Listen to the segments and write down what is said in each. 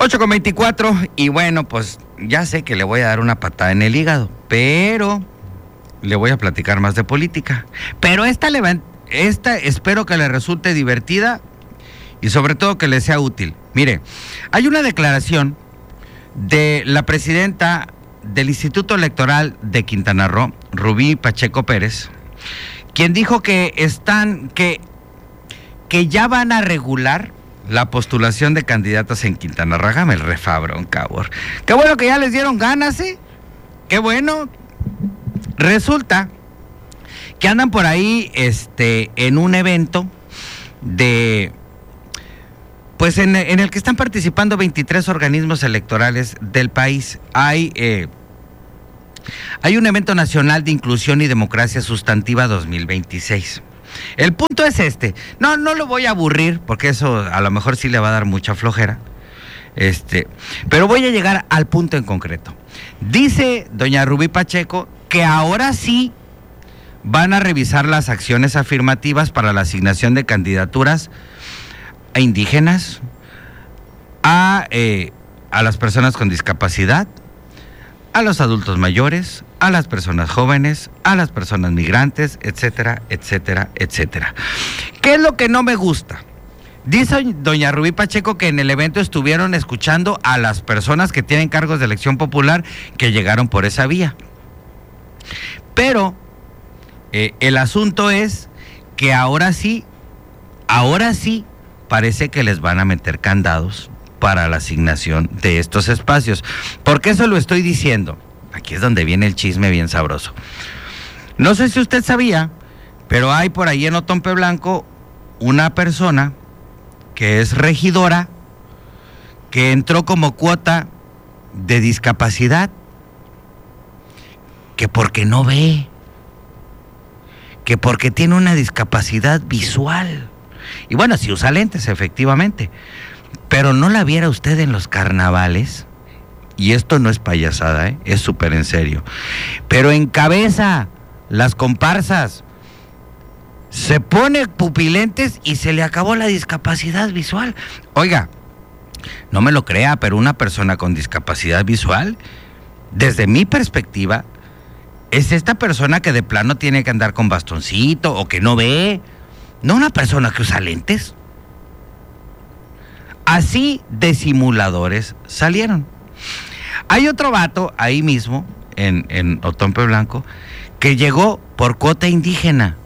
8:24 y bueno, pues ya sé que le voy a dar una patada en el hígado, pero le voy a platicar más de política. Pero esta espero que le resulte divertida y sobre todo que le sea útil. Mire, hay una declaración de la presidenta del Instituto Electoral de Quintana Roo, Rubí Pacheco Pérez, quien dijo que ya van a regular la postulación de candidatas en Quintana Roo. Hágame el refabrón, cabrón. Qué bueno que ya les dieron ganas, ¿eh? Qué bueno. Resulta que andan por ahí en un evento pues en el que están participando 23 organismos electorales del país. Hay un evento nacional de inclusión y democracia sustantiva 2026. El punto es no lo voy a aburrir, porque eso a lo mejor sí le va a dar mucha flojera, pero voy a llegar al punto en concreto. Dice doña Rubí Pacheco que ahora sí van a revisar las acciones afirmativas para la asignación de candidaturas a indígenas, a las personas con discapacidad, a los adultos mayores, a las personas jóvenes, a las personas migrantes, etcétera, etcétera, etcétera. ¿Qué es lo que no me gusta? Dice doña Rubí Pacheco que en el evento estuvieron escuchando a las personas que tienen cargos de elección popular que llegaron por esa vía. Pero el asunto es que ahora sí, parece que les van a meter candados para la asignación de estos espacios. ¿Por qué eso lo estoy diciendo? Aquí es donde viene el chisme bien sabroso. No sé si usted sabía, pero hay por ahí en Otompe Blanco una persona que es regidora, que entró como cuota de discapacidad, que porque no ve, que porque tiene una discapacidad visual. Y bueno, si usa lentes, efectivamente. Pero no la viera usted en los carnavales, y esto no es payasada, es súper en serio, pero encabeza las comparsas, se pone pupilentes y se le acabó la discapacidad visual. Oiga, no me lo crea, pero una persona con discapacidad visual, desde mi perspectiva, es esta persona que de plano tiene que andar con bastoncito o que no ve, no una persona que usa lentes. Así de simuladores salieron. Hay otro vato ahí mismo, en Otompe Blanco, que llegó por cuota indígena.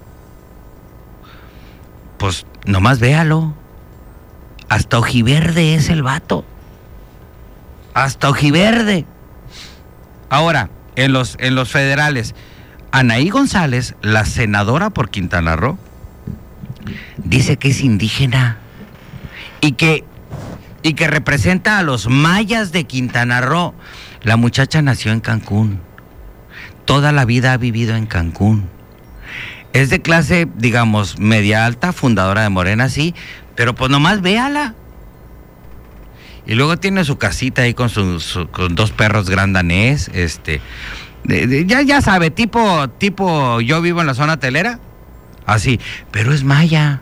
Pues nomás véalo. Hasta ojiverde es el vato. Hasta ojiverde. Ahora, en los federales, Anaí González, la senadora por Quintana Roo, dice que es indígena y que representa a los mayas de Quintana Roo. La muchacha nació en Cancún, toda la vida ha vivido en Cancún. Es de clase, digamos, media alta, fundadora de Morena, sí, pero pues nomás véala. Y luego tiene su casita ahí con con 2 perros grandanés, ya sabe, tipo yo vivo en la zona telera, así, pero es mayas.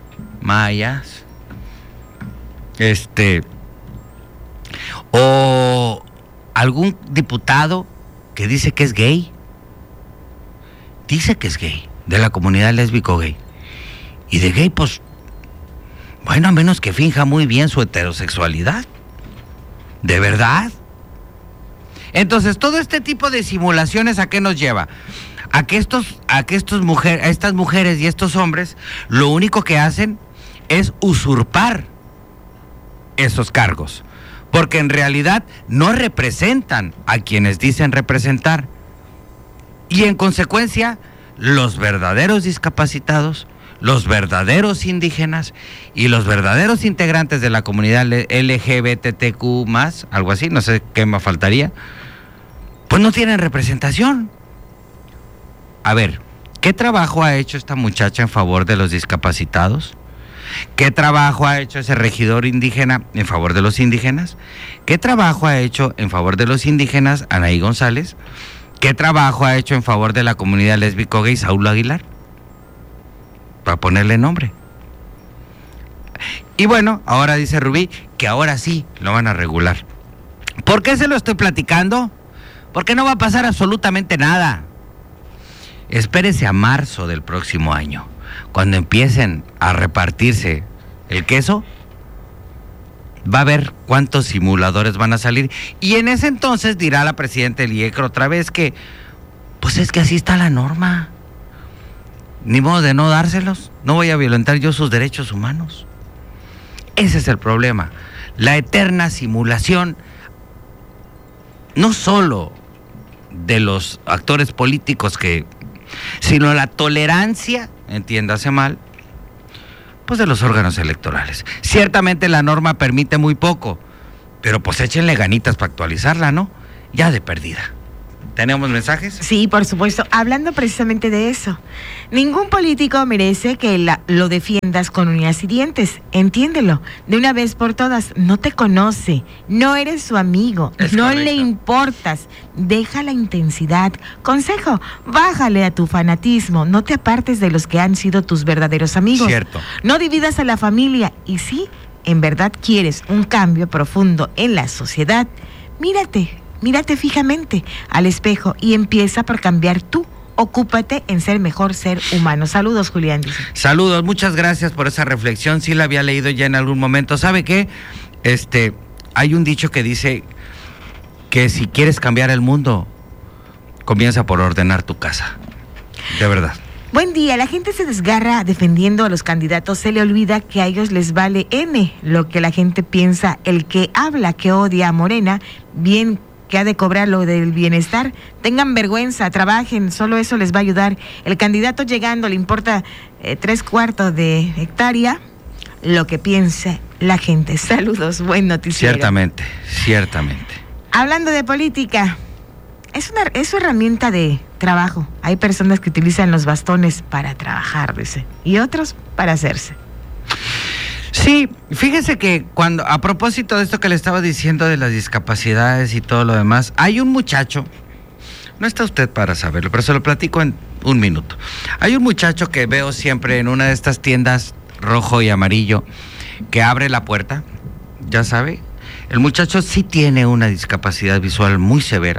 O algún diputado que dice que es gay, de la comunidad lésbico gay. Y de gay, pues, bueno, a menos que finja muy bien su heterosexualidad. ¿De verdad? Entonces, todo este tipo de simulaciones, ¿a qué nos lleva? A que estas mujeres y estos hombres, lo único que hacen es usurpar esos cargos, porque en realidad no representan a quienes dicen representar. Y en consecuencia, los verdaderos discapacitados, los verdaderos indígenas y los verdaderos integrantes de la comunidad LGBTQ+, algo así, no sé qué me faltaría, pues no tienen representación. A ver, ¿qué trabajo ha hecho esta muchacha en favor de los discapacitados? ¿Qué trabajo ha hecho ese regidor indígena en favor de los indígenas? ¿Qué trabajo ha hecho en favor de los indígenas Anaí González? ¿Qué trabajo ha hecho en favor de la comunidad lésbico gay Saulo Aguilar? Para ponerle nombre. Y bueno, ahora dice Rubí que ahora sí lo van a regular. ¿Por qué se lo estoy platicando? Porque no va a pasar absolutamente nada. Espérese a marzo del próximo año, cuando empiecen a repartirse el queso. Va a ver cuántos simuladores van a salir. Y en ese entonces dirá la presidenta del IECRO otra vez que, pues es que así está la norma. Ni modo de no dárselos. No voy a violentar yo sus derechos humanos. Ese es el problema. La eterna simulación, no solo de los actores políticos sino la tolerancia, entiéndase mal, pues de los órganos electorales. Ciertamente la norma permite muy poco, pero pues échenle ganitas para actualizarla, ¿no? Ya de perdida. ¿Tenemos mensajes? Sí, por supuesto. Hablando precisamente de eso. Ningún político merece que lo defiendas con uñas y dientes. Entiéndelo. De una vez por todas, no te conoce. No eres su amigo. No correcto. Le importas. Deja la intensidad. Consejo, bájale a tu fanatismo. No te apartes de los que han sido tus verdaderos amigos. Cierto. No dividas a la familia. Y si en verdad quieres un cambio profundo en la sociedad, Mírate fijamente al espejo y empieza por cambiar tú. Ocúpate en ser mejor ser humano. Saludos, Julián. Dice. Saludos, muchas gracias por esa reflexión. Sí la había leído ya en algún momento. ¿Sabe qué? Hay un dicho que dice que si quieres cambiar el mundo, comienza por ordenar tu casa. De verdad. Buen día, la gente se desgarra defendiendo a los candidatos, se le olvida que a ellos les vale N lo que la gente piensa. El que habla que odia a Morena, bien que ha de cobrar lo del bienestar, tengan vergüenza, trabajen, solo eso les va a ayudar. El candidato llegando le importa 3/4 de hectárea, lo que piense la gente. Saludos, buen noticiero. Ciertamente. Hablando de política, es su herramienta de trabajo. Hay personas que utilizan los bastones para trabajar, dice, y otros para hacerse. Sí, fíjese que a propósito de esto que le estaba diciendo de las discapacidades y todo lo demás, hay un muchacho, no está usted para saberlo, pero se lo platico en un minuto. Hay un muchacho que veo siempre en una de estas tiendas rojo y amarillo, que abre la puerta, ya sabe, el muchacho sí tiene una discapacidad visual muy severa,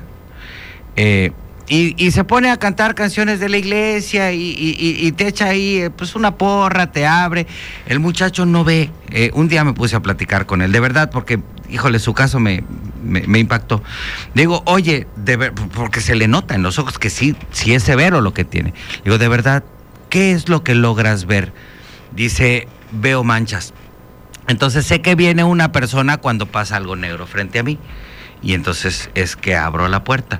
y se pone a cantar canciones de la iglesia y te echa ahí pues una porra, te abre. El muchacho no ve. Un día me puse a platicar con él, de verdad, porque, híjole, su caso me impactó. Digo, oye, porque se le nota en los ojos que sí es severo lo que tiene. Digo, de verdad, ¿qué es lo que logras ver? Dice, veo manchas. Entonces sé que viene una persona cuando pasa algo negro frente a mí. Y entonces es que abro la puerta.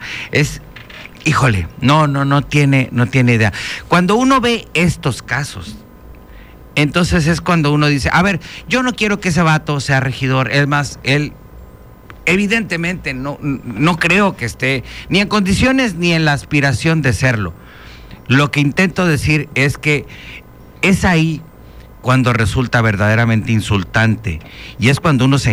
Híjole, no tiene idea. Cuando uno ve estos casos, entonces es cuando uno dice, a ver, yo no quiero que ese vato sea regidor. Es más, él evidentemente no creo que esté ni en condiciones ni en la aspiración de serlo. Lo que intento decir es que es ahí cuando resulta verdaderamente insultante, y es cuando uno se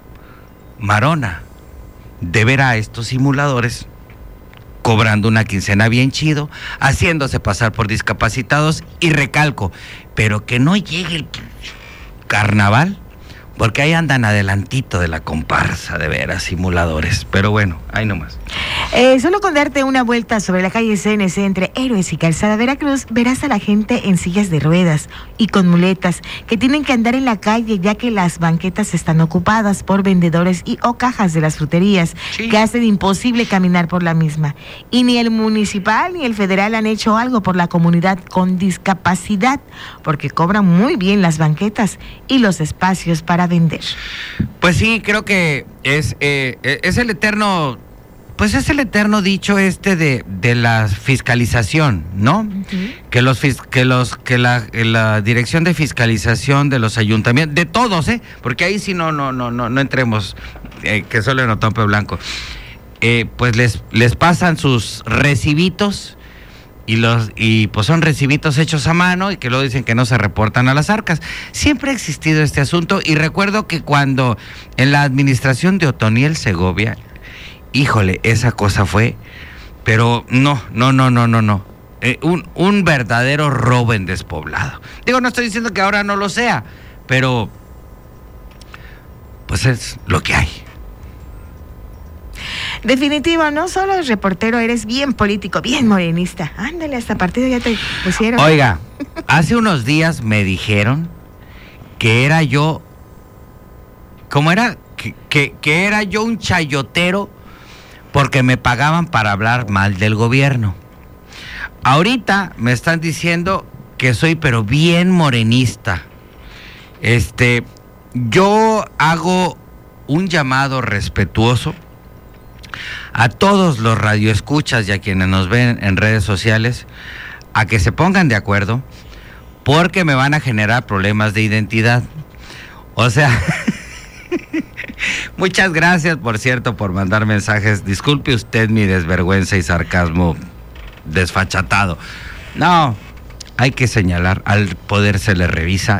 encamarona de ver a estos simuladores cobrando una quincena bien chido, haciéndose pasar por discapacitados, y recalco, pero que no llegue el carnaval, porque ahí andan adelantito de la comparsa, de veras, simuladores. Pero bueno, ahí nomás. Solo con darte una vuelta sobre la calle CNC entre Héroes y Calzada Veracruz, verás a la gente en sillas de ruedas y con muletas que tienen que andar en la calle, ya que las banquetas están ocupadas por vendedores o cajas de las fruterías, sí, que hacen imposible caminar por la misma. Y ni el municipal ni el federal han hecho algo por la comunidad con discapacidad, porque cobran muy bien las banquetas y los espacios para vender. Pues sí, creo que es el eterno, pues es el eterno dicho de la fiscalización, ¿no? Uh-huh. Que la dirección de fiscalización de los ayuntamientos, de todos, porque ahí sí no entremos, que solo en Otompe Blanco, pues les pasan sus recibitos. Y pues son recibitos hechos a mano y que luego dicen que no se reportan a las arcas. Siempre ha existido este asunto, y recuerdo que cuando en la administración de Otoniel Segovia, híjole, esa cosa fue, pero no. Un verdadero robo en despoblado. Digo, no estoy diciendo que ahora no lo sea, pero pues es lo que hay. Definitivo, no solo es reportero, eres bien político, bien morenista. Ándale, hasta partido ya te pusieron. Oiga, hace unos días me dijeron que era yo, ¿cómo era? Que era yo un chayotero porque me pagaban para hablar mal del gobierno. Ahorita me están diciendo que soy pero bien morenista. Yo hago un llamado respetuoso a todos los radioescuchas y a quienes nos ven en redes sociales a que se pongan de acuerdo porque me van a generar problemas de identidad. O sea, muchas gracias, por cierto, por mandar mensajes. Disculpe usted mi desvergüenza y sarcasmo desfachatado. No, hay que señalar, al poder se le revisa